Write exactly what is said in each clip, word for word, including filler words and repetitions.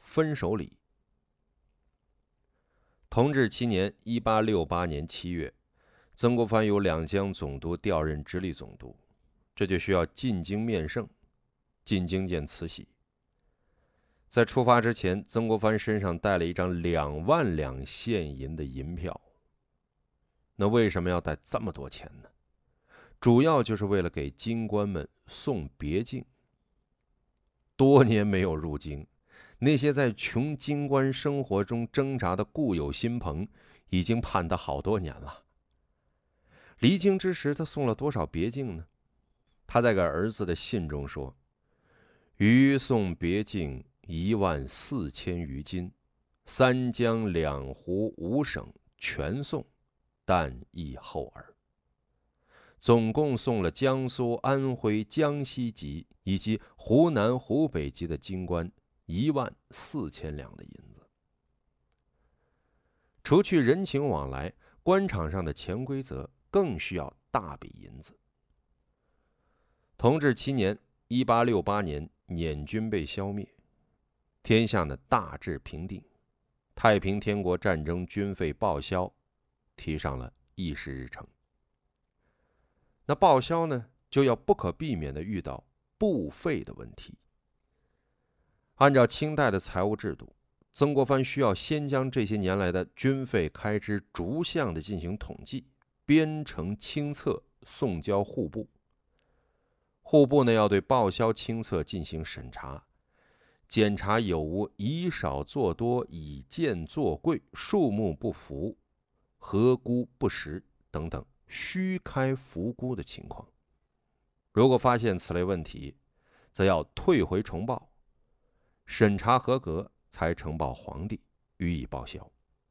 分手礼。同治七年（一八六八年）七月，曾国藩由两江总督调任直隶总督，这就需要进京面圣，进京见慈禧。在出发之前，曾国藩身上带了一张两万两现银的银票。那为什么要带这么多钱呢？主要就是为了给京官们送别境。多年没有入京，那些在穷京官生活中挣扎的故友亲朋，已经盼他好多年了。离京之时，他送了多少别境呢？他在给儿子的信中说：“余送别境一万四千余金，三江两湖五省全送，但亦后耳。”总共送了江苏、安徽、江西籍以及湖南、湖北籍的京官一万四千两的银子。除去人情往来，官场上的潜规则更需要大笔银子。同治七年（一八六八年），捻军被消灭，天下呢大致平定，太平天国战争军费报销提上了议事日程。那报销呢，就要不可避免地遇到布费的问题。按照清代的财务制度，曾国藩需要先将这些年来的军费开支逐项地进行统计，编成清册，送交户部。户部呢要对报销清册进行审查，检查有无以少作多、以贱作贵、数目不符、核估不实等等虚开浮估的情况。如果发现此类问题，则要退回重报，审查合格才呈报皇帝予以报销。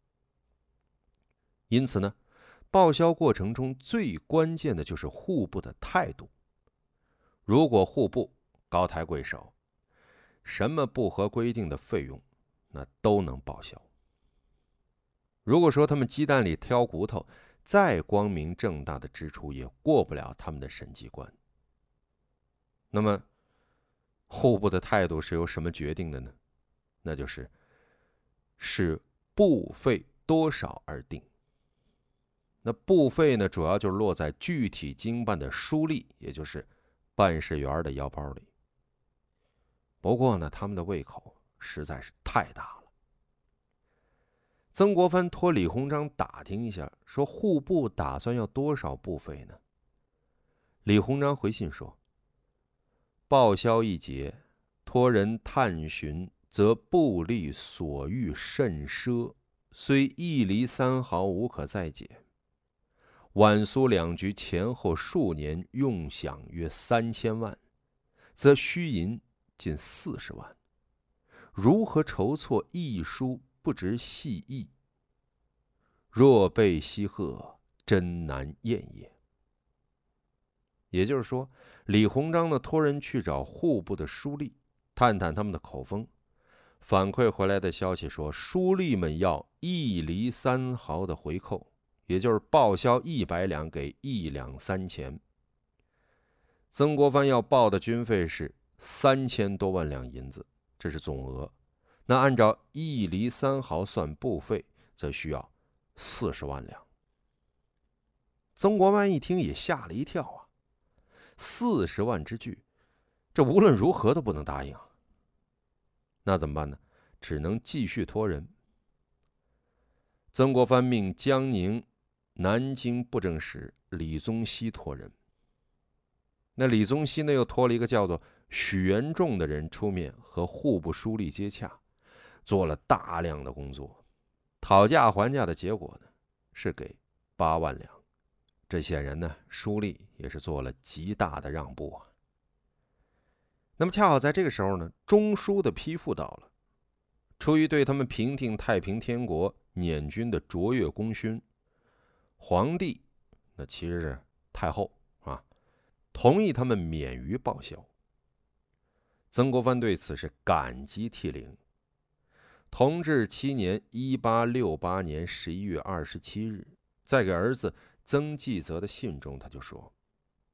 因此呢，报销过程中最关键的就是户部的态度。如果户部高抬贵手，什么不合规定的费用，那都能报销。如果说他们鸡蛋里挑骨头，再光明正大的支出也过不了他们的审计关。那么户部的态度是由什么决定的呢？那就是是布费多少而定。那布费呢，主要就是落在具体经办的书吏，也就是办事员的腰包里。不过呢，他们的胃口实在是太大了。曾国藩托李鸿章打听一下，说户部打算要多少布费呢？李鸿章回信说：“报销一节，托人探寻，则布吏所欲甚奢，虽一厘三毫无可再减。皖苏两局前后数年用饷约三千万，则虚银近四十万，如何筹措一书不值细意？若被西贺，真难验也。”也就是说，李鸿章呢托人去找户部的书吏，探探他们的口风。反馈回来的消息说，书吏们要一厘三毫的回扣，也就是报销一百两给一两三钱。曾国藩要报的军费是三千多万两银子，这是总额。那按照一厘三毫算布费，则需要四十万两。曾国藩一听也吓了一跳啊，四十万之巨，这无论如何都不能答应啊。那怎么办呢？只能继续托人。曾国藩命江宁、南京布政使李宗羲托人。那李宗羲呢，又托了一个叫做许元仲的人出面和户部书吏接洽，做了大量的工作。讨价还价的结果呢，是给八万两。这显然呢，书吏也是做了极大的让步啊。那么恰好在这个时候呢，中书的批复到了。出于对他们平定太平天国捻军的卓越功勋，皇帝那其实是太后啊，同意他们免于报销。曾国藩对此是感激涕零。同治七年（一八六八年）十一月二十七日，在给儿子曾纪泽的信中，他就说：“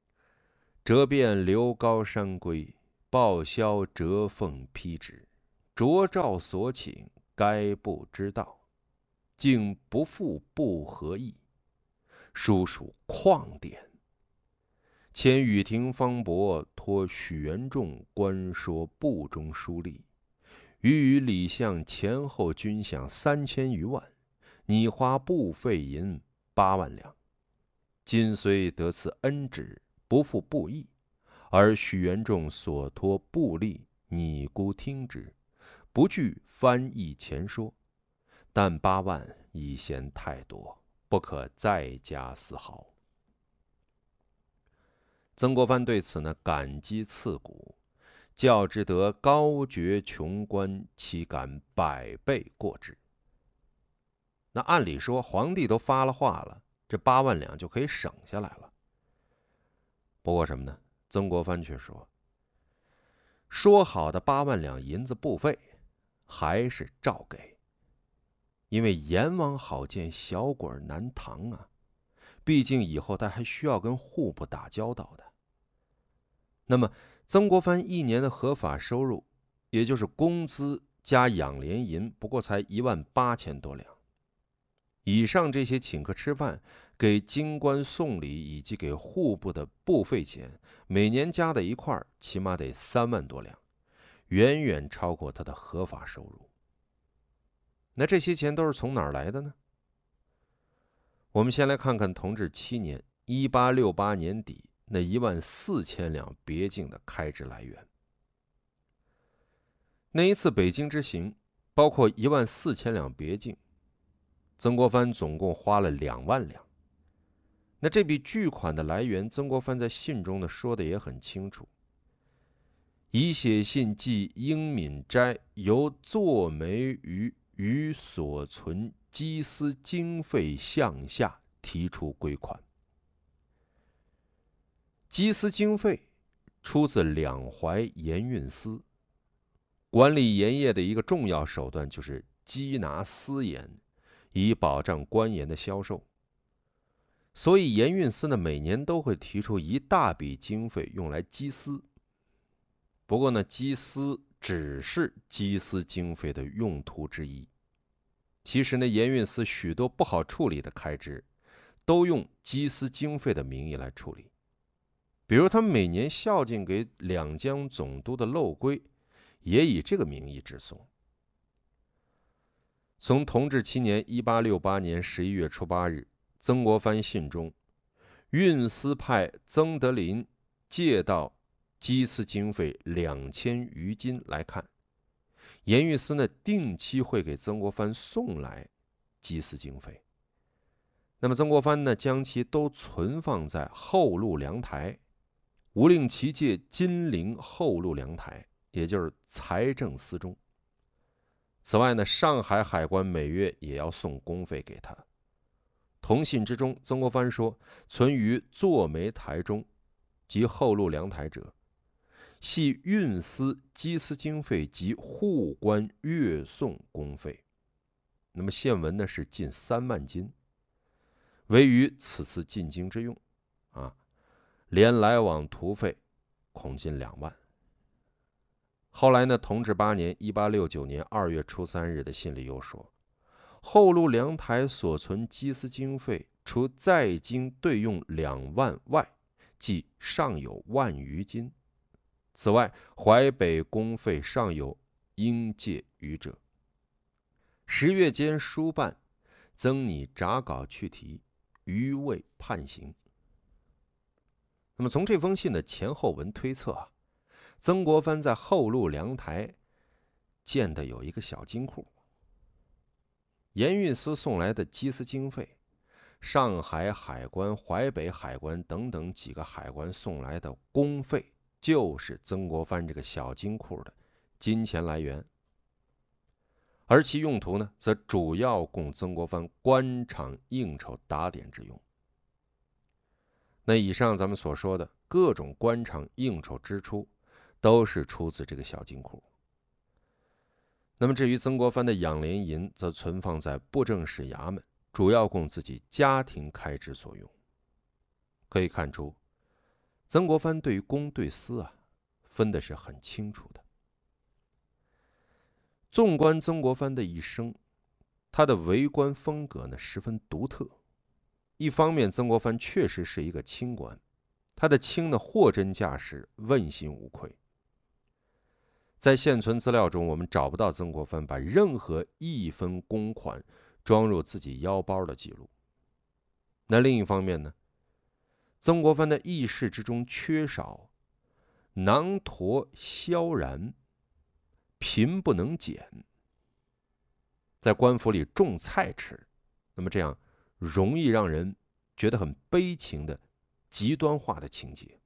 折变流高山归，报销折凤披旨， 卓照所请，该不知道，竟不复不合意，殊属旷典。遣雨亭方伯托许元仲官说部中书吏，予与李相前后军饷三千余万，拟花部费银八万两。今虽得此恩旨，不负布义，而许元仲所托部吏，拟孤听之，不惧翻译前说。但八万已嫌太多，不可再加丝毫。曾国藩对此呢感激刺骨，较之得高爵穷官，岂敢百倍过之？那按理说，皇帝都发了话了，这八万两就可以省下来了。不过什么呢？曾国藩却说，说好的八万两银子部费，还是照给。因为阎王好见小鬼难逃啊，毕竟以后他还需要跟户部打交道的。那么曾国藩一年的合法收入，也就是工资加养廉银，不过才一万八千多两。以上这些请客吃饭、给京官送礼以及给户部的部费钱，每年加在一块儿，起码得三万多两，远远超过他的合法收入。那这些钱都是从哪儿来的呢？我们先来看看同治七年（一八六八年底）那一万四千两别境的开支来源。那一次北京之行，包括一万四千两别境，曾国藩总共花了两万两。那这笔巨款的来源，曾国藩在信中呢说的也很清楚：以写信寄英敏斋，由作媒于于所存积私经费项下提出归款。积私经费出自两淮盐运司，管理盐业的一个重要手段就是缉拿私盐，以保障官盐的销售。所以盐运司呢，每年都会提出一大笔经费用来积私。不过呢，积私只是积私经费的用途之一。其实呢，盐运司许多不好处理的开支，都用积私经费的名义来处理。比如他们每年孝敬给两江总督的漏规，也以这个名义致送。从同治七年（一八六八年）十一月初八日，曾国藩信中，运司派曾德林借到积私经费两千余金来看，盐运司呢定期会给曾国藩送来积私经费。那么曾国藩呢将其都存放在后路粮台，无令其借金陵后路粮台，也就是财政司中。此外呢，上海海关每月也要送公费给他。同信之中，曾国藩说，存于作媒台中及后路粮台者，系运司积私经费及户官月送公费。那么现文呢是近三万金，为于此次进京之用啊，连来往途费恐近两万。后来呢，同治八年（一八六九年）二月初三日的信里又说，后路粮台所存积私经费，除在京对用两万外，即尚有万余金。此外，淮北公费尚有应借余者。十月间书办，曾拟札稿去题，余未判行。那么从这封信的前后文推测啊，曾国藩在后路粮台建的有一个小金库，盐运司送来的积私经费，上海海关、淮北海关等等几个海关送来的公费，就是曾国藩这个小金库的金钱来源。而其用途呢，则主要供曾国藩官场应酬打点之用。那以上咱们所说的各种官场应酬支出，都是出自这个小金库。那么至于曾国藩的养廉银，则存放在布政使衙门，主要供自己家庭开支所用。可以看出，曾国藩对公对私啊，分的是很清楚的。 纵观曾国藩的一生，他的为官风格呢十分独特。一方面，曾国藩确实是一个清官，他的清呢货真价实，问心无愧。在现存资料中，我们找不到曾国藩把任何一分公款装入自己腰包的记录。那另一方面呢，曾国藩的轶事之中缺少囊橐萧然，贫不能俭，在官府里种菜吃，那么这样容易让人觉得很悲情的极端化的情节。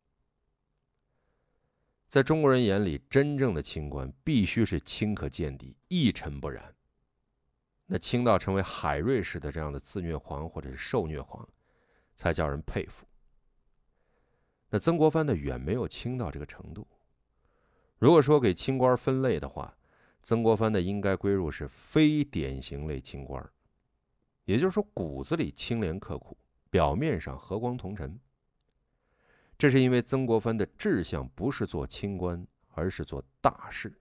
在中国人眼里，真正的清官必须是清可见底，一尘不染。那清到成为海瑞式的这样的自虐狂或者是受虐狂，才叫人佩服。那曾国藩呢，远没有清到这个程度。如果说给清官分类的话，曾国藩呢应该归入是非典型类清官，也就是说骨子里清廉刻苦，表面上和光同尘。这是因为曾国藩的志向不是做清官，而是做大事。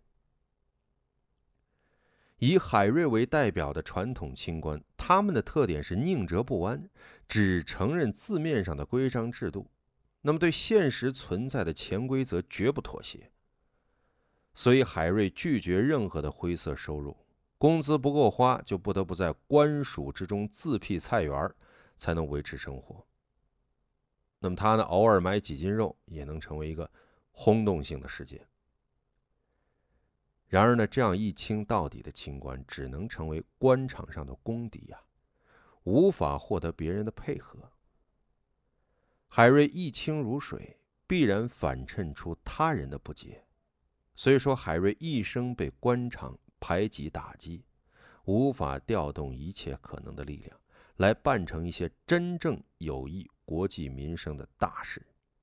以海瑞为代表的传统清官，他们的特点是宁折不弯，只承认字面上的规章制度，那么对现实存在的潜规则绝不妥协。所以海瑞拒绝任何的灰色收入，工资不够花，就不得不在官署之中自辟菜园，才能维持生活。那么他呢，偶尔买几斤肉也能成为一个轰动性的事件。然而呢，这样一清到底的清官只能成为官场上的公敌呀、啊，无法获得别人的配合。海瑞一清如水，必然反衬出他人的不解。所以说，海瑞一生被官场排挤打击，无法调动一切可能的力量，来办成一些真正有益国计民生的大事。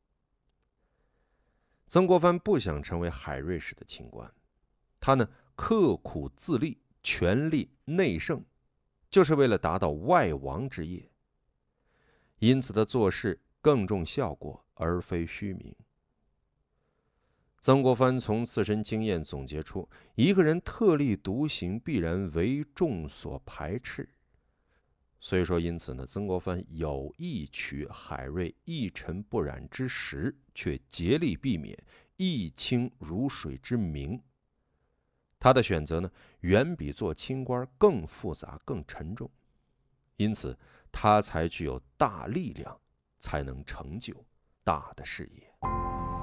曾国藩不想成为海瑞式的清官，他呢刻苦自立，权力内圣，就是为了达到外王之业。因此他做事更重效果，而非虚名。曾国藩从自身经验总结出，一个人特立独行，必然为众所排斥。所以说，因此呢，曾国藩有意取海瑞一尘不染之实，却竭力避免一清如水之名。他的选择呢，远比做清官更复杂、更沉重，因此他才具有大力量，才能成就大的事业。